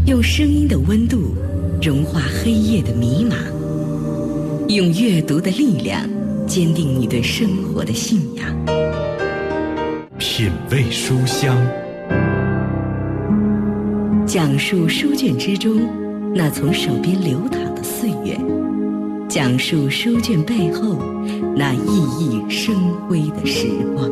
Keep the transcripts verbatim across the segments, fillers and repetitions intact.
用声音的温度融化黑夜的迷茫，用阅读的力量坚定你对生活的信仰。 品味书香， 讲述书卷之中那从手边流淌的岁月，讲述书卷背后那熠熠生辉的时光。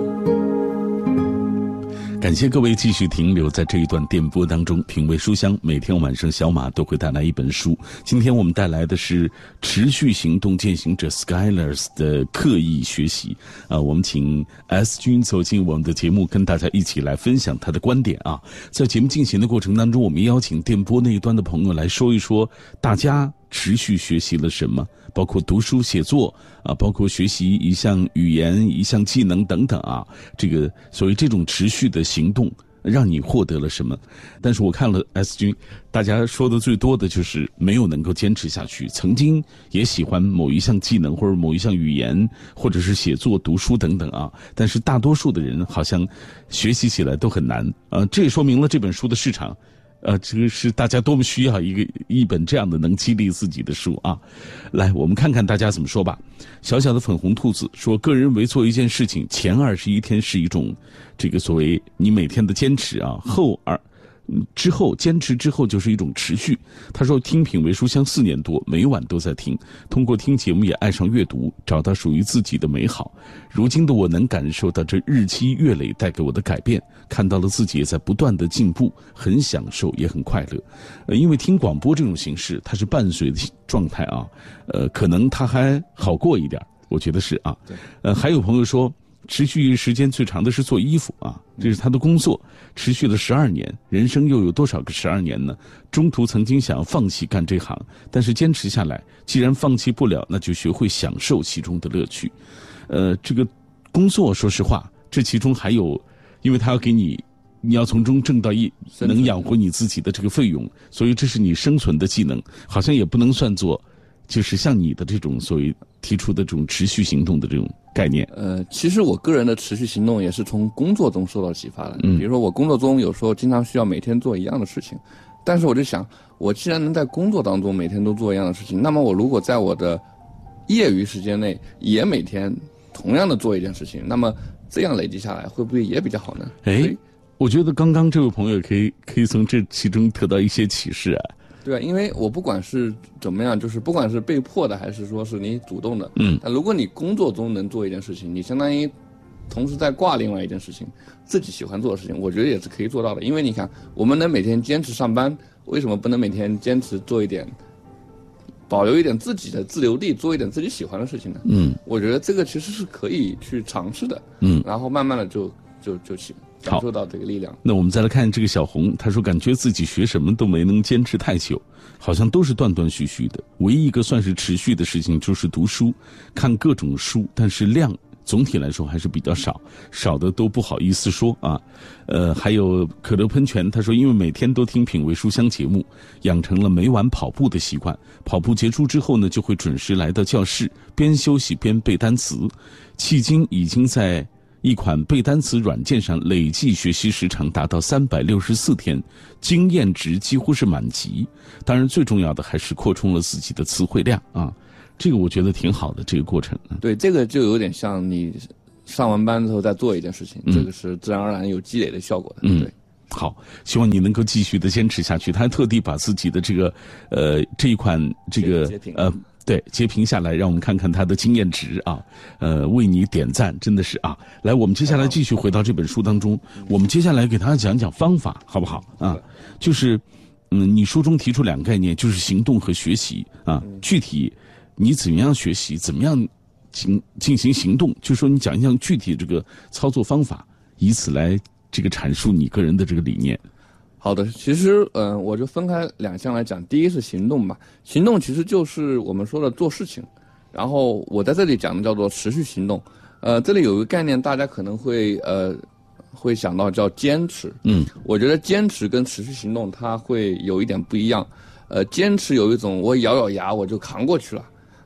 感谢各位继续停留在这一段电波当中，品味书香。每天晚上小马都会带来一本书，今天我们带来的是持续行动践行者 Skylers 的刻意学习啊，我们请 S 君走进我们的节目，跟大家一起来分享他的观点啊。在节目进行的过程当中，我们邀请电波那一端的朋友来说一说大家持续学习了什么，包括读书写作啊，包括学习一项语言一项技能等等啊，这个所谓这种持续的行动让你获得了什么。但是我看了 S 君，大家说的最多的就是没有能够坚持下去，曾经也喜欢某一项技能或者某一项语言或者是写作读书等等啊，但是大多数的人好像学习起来都很难啊，这也说明了这本书的市场呃，这个是大家多么需要一个一本这样的能激励自己的书啊！来，我们看看大家怎么说吧。小小的粉红兔子说，个人认为做一件事情前二十一天是一种这个所谓你每天的坚持啊，后二之后坚持之后就是一种持续。他说听品味书香四年多，每晚都在听，通过听节目也爱上阅读，找到属于自己的美好。如今的我能感受到这日积月累带给我的改变，看到了自己也在不断的进步，很享受也很快乐。呃，因为听广播这种形式它是伴随的状态啊，呃，可能它还好过一点，我觉得是啊。呃，还有朋友说持续时间最长的是做衣服啊，这是他的工作，持续了十二年，人生又有多少个十二年呢？中途曾经想要放弃干这行，但是坚持下来，既然放弃不了，那就学会享受其中的乐趣。呃，这个工作说实话，这其中还有，因为他要给你，你要从中挣到一能养活你自己的这个费用，所以这是你生存的技能，好像也不能算作就是像你的这种所谓提出的这种持续行动的这种概念。 呃，其实我个人的持续行动也是从工作中受到启发的。嗯，比如说我工作中有时候经常需要每天做一样的事情，但是我就想，我既然能在工作当中每天都做一样的事情，那么我如果在我的业余时间内也每天同样的做一件事情，那么这样累积下来会不会也比较好呢？ 哎，我觉得刚刚这位朋友可以可以从这其中得到一些启示啊。 对啊，因为我不管是怎么样，就是不管是被迫的还是说是你主动的， 嗯， 那如果你工作中能做一件事情，你相当于同时在挂另外一件事情，自己喜欢做的事情，我觉得也是可以做到的。因为你看，我们能每天坚持上班，为什么不能每天坚持做一点，保留一点自己的自留地，做一点自己喜欢的事情呢？嗯，我觉得这个其实是可以去尝试的。嗯，然后慢慢的就就就起。感受到这个力量。 那我们再来看这个小红，他说感觉自己学什么都没能坚持太久，好像都是断断续续的。唯一一个算是持续的事情就是读书，看各种书，但是量总体来说还是比较少，少的都不好意思说啊。呃，还有可乐喷泉，他说因为每天都听品味书香节目，养成了每晚跑步的习惯。跑步结束之后呢，就会准时来到教室，边休息边背单词。迄今已经在一款背单词软件上累计学习时长达到三百六十四天，经验值几乎是满级。当然最重要的还是扩充了自己的词汇量啊，这个我觉得挺好的，这个过程。 对，这个就有点像你上完班之后再做一件事情，嗯，这个是自然而然有积累的效果的。嗯，对。 好，希望你能够继续的坚持下去。他还特地把自己的这个呃这一款这个呃对截屏下来，让我们看看他的经验值啊，呃为你点赞，真的是啊。来，我们接下来继续回到这本书当中，我们接下来给大家讲讲方法，好不好啊？就是嗯，你书中提出两个概念，就是行动和学习啊。具体你怎么样学习，怎么样进进行行动，就说你讲一讲具体这个操作方法，以此来这个阐述你个人的这个理念。 好的，其实嗯、呃，我就分开两项来讲。第一是行动吧，行动其实就是我们说的做事情，然后我在这里讲的叫做持续行动。呃，这里有一个概念，大家可能会呃会想到叫坚持。嗯，我觉得坚持跟持续行动它会有一点不一样。呃，坚持有一种我咬咬牙我就扛过去了，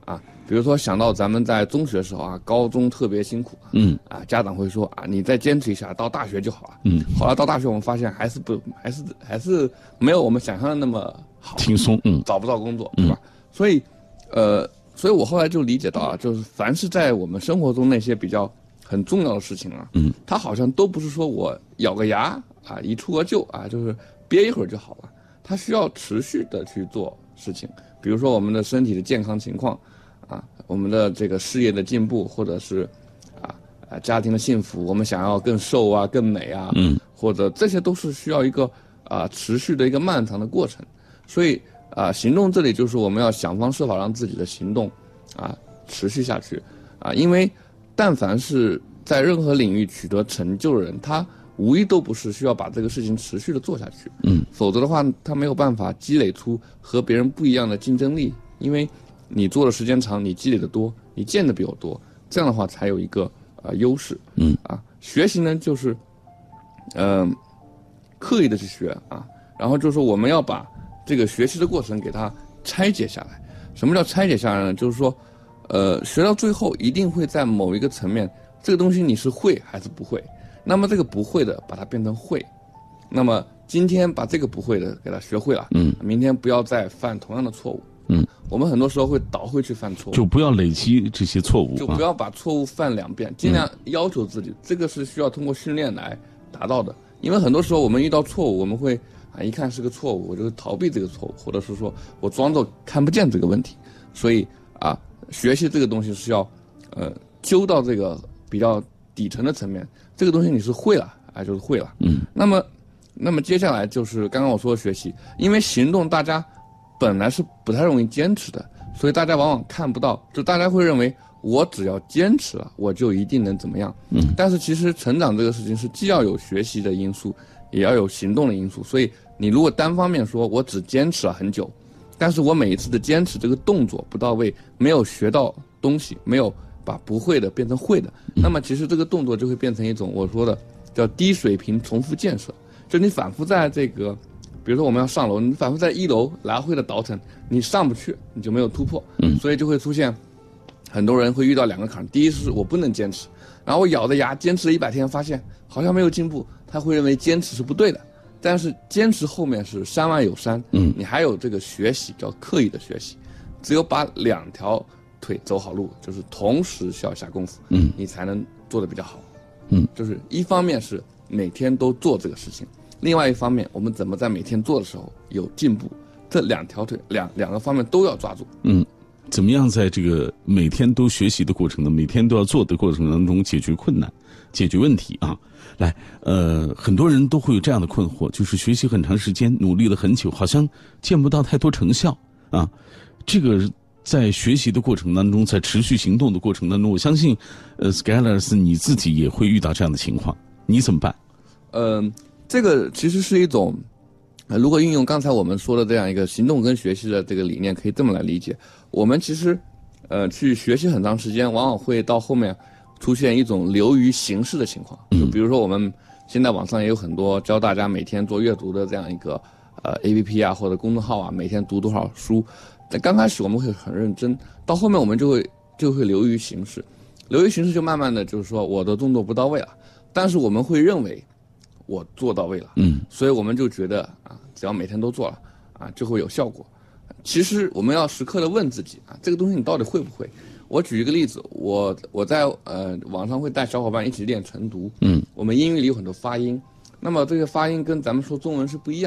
啊，比如说想到咱们在中学的时候啊，高中特别辛苦， 嗯， 啊，家长会说啊，你再坚持一下，到大学就好了。 嗯， 后来到大学我们发现还是不，还是还是没有我们想象的那么好， 轻松，嗯， 找不到工作，对吧？嗯、所以，呃，所以我后来就理解到啊，就是凡是在我们生活中那些比较很重要的事情啊， 嗯， 它好像都不是说我咬个牙啊，一蹴而就啊，就是憋一会儿就好了，它需要持续的去做事情。比如说我们的身体的健康情况，啊，我们的这个事业的进步，或者是啊啊家庭的幸福，我们想要更瘦啊、更美啊， 嗯， 或者这些都是需要一个啊持续的一个漫长的过程。所以啊，行动这里就是我们要想方设法让自己的行动啊持续下去啊，因为但凡是在任何领域取得成就的人，他无疑都不是需要把这个事情持续的做下去， 嗯， 否则的话，他没有办法积累出和别人不一样的竞争力，因为你做的时间长，你积累的多，你见的比我多，这样的话才有一个呃优势， 嗯， 啊，学习呢就是，嗯、呃，刻意的去学啊，然后就是说我们要把这个学习的过程给它拆解下来。什么叫拆解下来呢？就是说，呃，学到最后一定会在某一个层面，这个东西你是会还是不会？那么这个不会的，把它变成会。那么今天把这个不会的给它学会了， 嗯， 明天不要再犯同样的错误， 嗯， 我们很多时候会倒回去犯错误， 就不要累积这些错误， 就不要把错误犯两遍，尽量要求自己，这个是需要通过训练来达到的。因为很多时候我们遇到错误，我们会啊一看是个错误，我就逃避这个错误，或者是说我装作看不见这个问题。所以啊，学习这个东西是要呃揪到这个比较底层的层面，这个东西你是会了，哎，就是会了。 嗯。 那么，那么接下来就是刚刚我说的学习，因为行动大家本来是不太容易坚持的，所以大家往往看不到，就大家会认为我只要坚持了，我就一定能怎么样。 嗯。 但是其实成长这个事情是既要有学习的因素，也要有行动的因素。所以你如果单方面说我只坚持了很久，但是我每一次的坚持这个动作不到位，没有学到东西，没有把不会的变成会的，那么其实这个动作就会变成一种我说的叫低水平重复建设。就你反复在这个，比如说我们要上楼，你反复在一楼来回的倒腾，你上不去，你就没有突破。 嗯， 所以就会出现很多人会遇到两个坎，第一是我不能坚持，然后我咬着牙坚持了一百天，发现好像没有进步，他会认为坚持是不对的。但是坚持后面是山外有山， 嗯， 你还有这个学习，叫刻意的学习。只有把两条腿走好路，就是同时需要下功夫， 嗯， 你才能做得比较好。 嗯， 就是一方面是每天都做这个事情，另外一方面我们怎么在每天做的时候有进步，这两条腿两两个方面都要抓住。 嗯，怎么样在这个每天都学习的过程呢？每天都要做的过程当中解决困难、解决问题啊？来，呃，很多人都会有这样的困惑，就是学习很长时间，努力了很久，好像见不到太多成效啊。这个在学习的过程当中，在持续行动的过程当中，我相信，呃 ，Skylers 你自己也会遇到这样的情况，你怎么办？ 嗯、呃，这个其实是一种，呃，如果运用刚才我们说的这样一个行动跟学习的这个理念，可以这么来理解：我们其实，呃，去学习很长时间，往往会到后面出现一种流于形式的情况。就比如说我们现在网上也有很多教大家每天做阅读的这样一个呃 A P P 啊或者公众号啊，每天读多少书。在刚开始我们会很认真，到后面我们就会就会流于形式，流于形式就慢慢的就是说我的动作不到位了，但是我们会认为我做到位了， 嗯， 所以我们就觉得啊，只要每天都做了啊，就会有效果。其实我们要时刻的问自己啊，这个东西你到底会不会？我举一个例子，我我在呃网上会带小伙伴一起练晨读， 嗯， 我们英语里有很多发音，那么这个发音跟咱们说中文是不一样的。